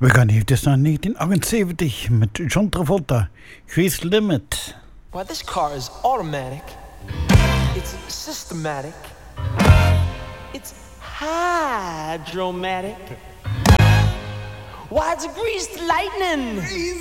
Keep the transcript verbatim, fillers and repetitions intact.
We gaan eventjes naar negentien achtenzeventig met John Travolta, Grease Limit. Well, this car is automatic. It's systematic. It's hydromatic. Why, it's greased lightning.